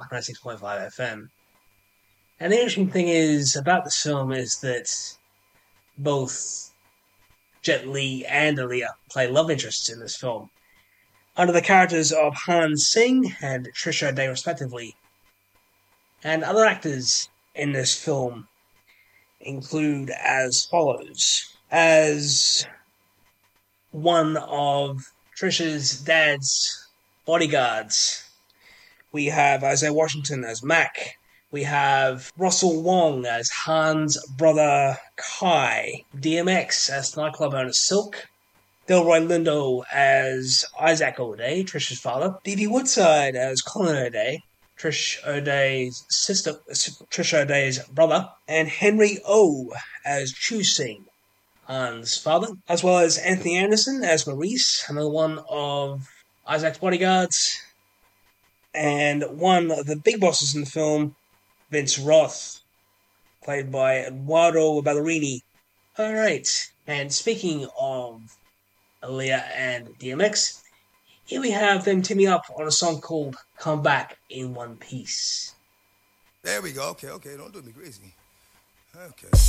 96.5 FM. And the interesting thing is about this film is that both Jet Li and Aaliyah play love interests in this film, under the characters of Han Sing and Trisha Day, respectively. And other actors in this film include as follows. As one of Trisha's dad's bodyguards, we have Isaiah Washington as Mac. We have Russell Wong as Han's brother Kai. DMX as nightclub owner Silk. Delroy Lindo as Isaac O'Day, Trish's father. D.D. Woodside as Colin O'Day, Trish O'Day's sister, Trish O'Day's brother. And Henry O as Chu Sing, Han's father. As well as Anthony Anderson as Maurice, another one of Isaac's bodyguards. And one of the big bosses in the film, Vince Roth, played by Eduardo Ballerini. Alright, and speaking of Aaliyah and DMX, here we have them teaming up on a song called Come Back in One Piece. There we go. Okay. Don't do me crazy. Okay.